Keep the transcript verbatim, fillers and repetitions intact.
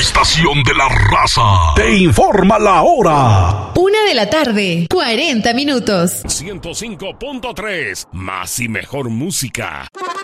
estación de la raza te informa la hora. Una de la tarde, cuarenta minutos. ciento cinco punto tres, más y mejor música.